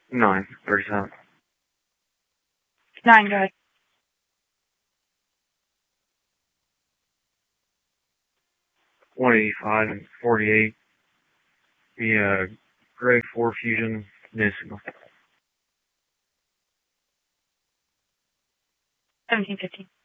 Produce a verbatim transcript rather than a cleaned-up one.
Nine, thirty-seven. Nine, go ahead. one eighty-five and forty-eight. The uh, grade four fusion new signal. Seventeen fifteen.